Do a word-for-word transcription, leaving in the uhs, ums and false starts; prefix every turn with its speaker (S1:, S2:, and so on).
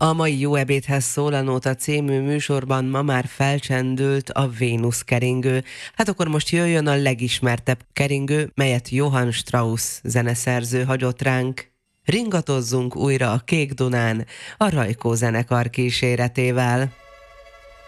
S1: A mai Jó ebédhez szól a Nóta című műsorban ma már felcsendült a Vénusz keringő. Hát akkor most jöjjön a legismertebb keringő, melyet Johann Strauss zeneszerző hagyott ránk. Ringatozzunk újra a Kék Dunán a Rajkó zenekar kíséretével.